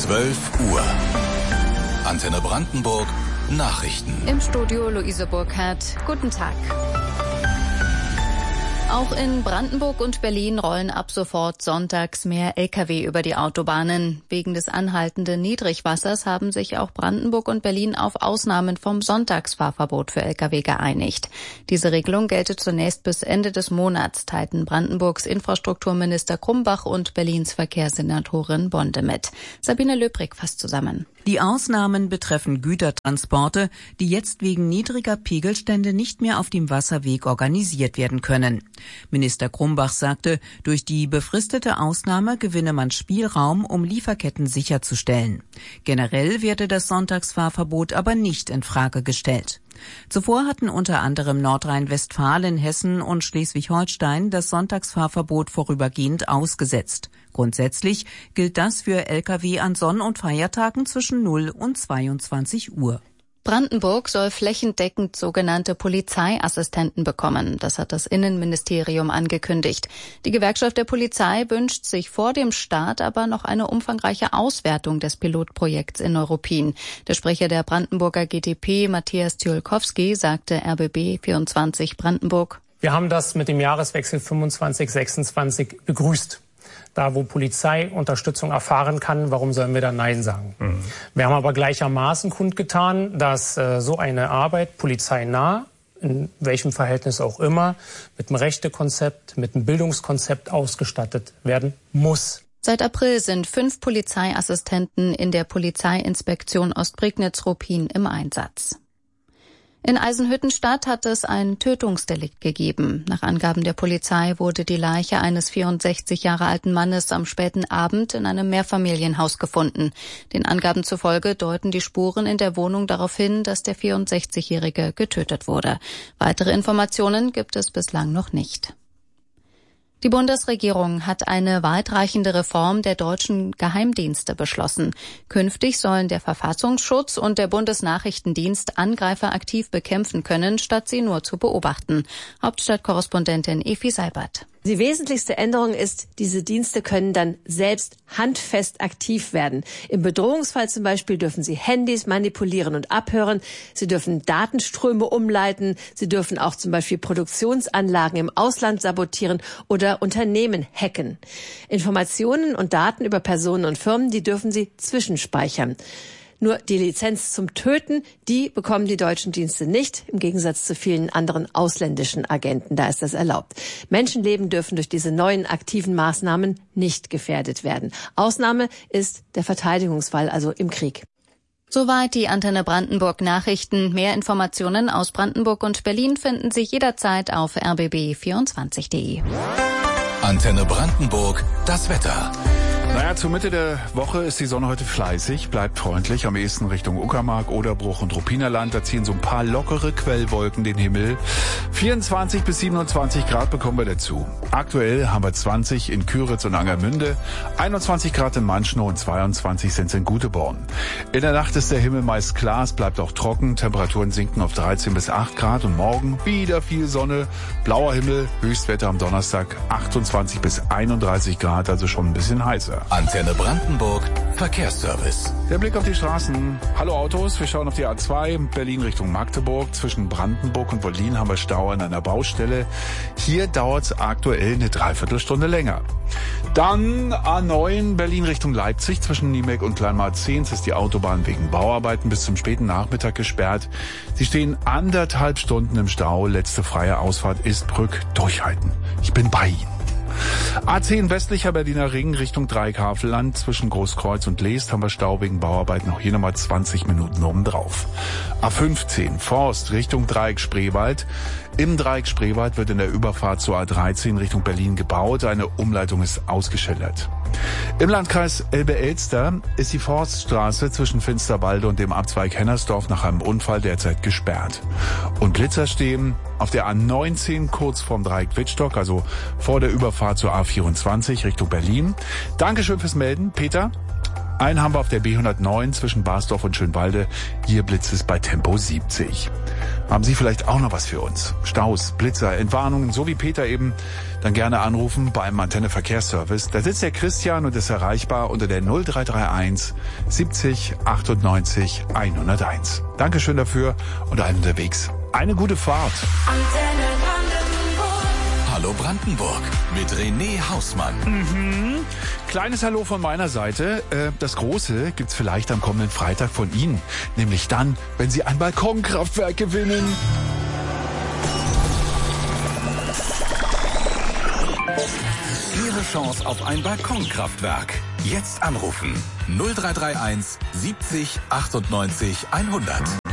12 Uhr. Antenne Brandenburg, Nachrichten. Im Studio Luise Burkhardt. Guten Tag. Auch in Brandenburg und Berlin rollen ab sofort sonntags mehr Lkw über die Autobahnen. Wegen des anhaltenden Niedrigwassers haben sich auch Brandenburg und Berlin auf Ausnahmen vom Sonntagsfahrverbot für Lkw geeinigt. Diese Regelung gelte zunächst bis Ende des Monats, teilten Brandenburgs Infrastrukturminister Krumbach und Berlins Verkehrssenatorin Bonde mit. Sabine Löbrig fasst zusammen. Die Ausnahmen betreffen Gütertransporte, die jetzt wegen niedriger Pegelstände nicht mehr auf dem Wasserweg organisiert werden können. Minister Krumbach sagte, durch die befristete Ausnahme gewinne man Spielraum, um Lieferketten sicherzustellen. Generell werde das Sonntagsfahrverbot aber nicht in Frage gestellt. Zuvor hatten unter anderem Nordrhein-Westfalen, Hessen und Schleswig-Holstein das Sonntagsfahrverbot vorübergehend ausgesetzt. Grundsätzlich gilt das für Lkw an Sonn- und Feiertagen zwischen 0 und 22 Uhr. Brandenburg soll flächendeckend sogenannte Polizeiassistenten bekommen. Das hat das Innenministerium angekündigt. Die Gewerkschaft der Polizei wünscht sich vor dem Start aber noch eine umfangreiche Auswertung des Pilotprojekts in Neuruppin. Der Sprecher der Brandenburger GdP, Matthias Ciolkowski, sagte RBB 24 Brandenburg: Wir haben das mit dem Jahreswechsel 25/26 begrüßt. Da, wo Polizei Unterstützung erfahren kann, warum sollen wir dann Nein sagen? Wir haben aber gleichermaßen kundgetan, dass so eine Arbeit polizeinah, in welchem Verhältnis auch immer, mit einem Rechtekonzept, mit einem Bildungskonzept ausgestattet werden muss. Seit April sind 5 Polizeiassistenten in der Polizeiinspektion Ostprignitz-Ruppin im Einsatz. In Eisenhüttenstadt hat es ein Tötungsdelikt gegeben. Nach Angaben der Polizei wurde die Leiche eines 64 Jahre alten Mannes am späten Abend in einem Mehrfamilienhaus gefunden. Den Angaben zufolge deuten die Spuren in der Wohnung darauf hin, dass der 64-Jährige getötet wurde. Weitere Informationen gibt es bislang noch nicht. Die Bundesregierung hat eine weitreichende Reform der deutschen Geheimdienste beschlossen. Künftig sollen der Verfassungsschutz und der Bundesnachrichtendienst Angreifer aktiv bekämpfen können, statt sie nur zu beobachten. Hauptstadtkorrespondentin Efi Seibert. Die wesentlichste Änderung ist, diese Dienste können dann selbst handfest aktiv werden. Im Bedrohungsfall zum Beispiel dürfen sie Handys manipulieren und abhören. Sie dürfen Datenströme umleiten. Sie dürfen auch zum Beispiel Produktionsanlagen im Ausland sabotieren oder Unternehmen hacken. Informationen und Daten über Personen und Firmen, die dürfen sie zwischenspeichern. Nur die Lizenz zum Töten, die bekommen die deutschen Dienste nicht, im Gegensatz zu vielen anderen ausländischen Agenten. Da ist das erlaubt. Menschenleben dürfen durch diese neuen aktiven Maßnahmen nicht gefährdet werden. Ausnahme ist der Verteidigungsfall, also im Krieg. Soweit die Antenne Brandenburg Nachrichten. Mehr Informationen aus Brandenburg und Berlin finden Sie jederzeit auf rbb24.de. Antenne Brandenburg, das Wetter. Naja, zur Mitte der Woche ist die Sonne heute fleißig, bleibt freundlich, am ehesten Richtung Uckermark, Oderbruch und Ruppinerland. Da ziehen so ein paar lockere Quellwolken den Himmel. 24 bis 27 Grad bekommen wir dazu. Aktuell haben wir 20 in Küritz und Angermünde, 21 Grad in Manschnow und 22 sind es in Guteborn. In der Nacht ist der Himmel meist klar, es bleibt auch trocken, Temperaturen sinken auf 13 bis 8 Grad und morgen wieder viel Sonne, blauer Himmel, Höchstwetter am Donnerstag 28 bis 31 Grad, also schon ein bisschen heißer. Antenne Brandenburg, Verkehrsservice. Der Blick auf die Straßen. Hallo Autos, wir schauen auf die A2, Berlin Richtung Magdeburg. Zwischen Brandenburg und Wollin haben wir Stau an einer Baustelle. Hier dauert es aktuell eine Dreiviertelstunde länger. Dann A9, Berlin Richtung Leipzig. Zwischen Niemek und Kleinmarzehns ist die Autobahn wegen Bauarbeiten bis zum späten Nachmittag gesperrt. Sie stehen 1,5 Stunden im Stau. Letzte freie Ausfahrt ist Brück. Durchhalten. Ich bin bei Ihnen. A10 westlicher Berliner Ring Richtung Dreieck-Havelland. Zwischen Großkreuz und Leest haben wir Stau wegen Bauarbeiten. Auch hier nochmal 20 Minuten obendrauf. A15 Forst Richtung Dreieck Spreewald. Im Dreieck Spreewald wird in der Überfahrt zur A13 Richtung Berlin gebaut. Eine Umleitung ist ausgeschildert. Im Landkreis Elbe-Elster ist die Forststraße zwischen Finsterwalde und dem Abzweig Hennersdorf nach einem Unfall derzeit gesperrt. Und Blitzer stehen auf der A19 kurz vorm Dreieck Wittstock, also vor der Überfahrt zur A24 Richtung Berlin. Dankeschön fürs Melden, Peter. Einen haben wir auf der B109 zwischen Basdorf und Schönwalde. Hier blitzt es bei Tempo 70. Haben Sie vielleicht auch noch was für uns? Staus, Blitzer, Entwarnungen, so wie Peter eben, dann gerne anrufen bei einem Antenne Verkehrsservice. Da sitzt der Christian und ist erreichbar unter der 0331 70 98 101. Dankeschön dafür und allen unterwegs. Eine gute Fahrt. Antenne Brandenburg. Hallo Brandenburg mit René Hausmann. Kleines Hallo von meiner Seite. Das Große gibt's vielleicht am kommenden Freitag von Ihnen. Nämlich dann, wenn Sie ein Balkonkraftwerk gewinnen. Ihre Chance auf ein Balkonkraftwerk. Jetzt anrufen. 0331 70 98 100.